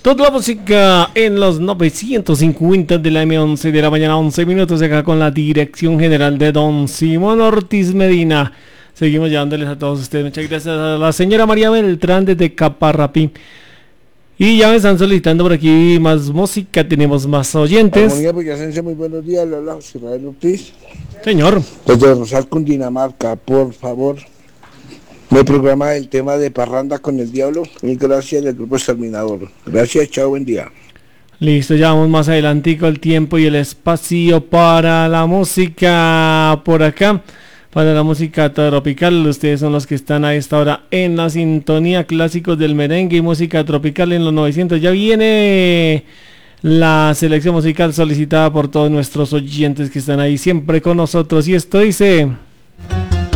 Toda la música en los 950 de la M11 de la mañana, 11 minutos acá con la dirección general de don Simón Ortiz Medina. Seguimos llevándoles a todos ustedes. Muchas gracias a la señora María Beltrán desde Caparrapí. Y ya me están solicitando por aquí más música, tenemos más oyentes. Armonía Boyacense, muy buenos días, le habla José Rafael Ortiz. Señor. Desde Rosal, Cundinamarca, por favor, me programa el tema de Parranda con el Diablo. Mil gracias del Grupo Exterminador. Gracias, chao, buen día. Listo, ya vamos más adelantico el tiempo y el espacio para la música por acá. Para la música tropical, ustedes son los que están a esta hora en la sintonía, clásicos del merengue y música tropical en los 900. Ya viene la selección musical solicitada por todos nuestros oyentes que están ahí siempre con nosotros. Y esto dice...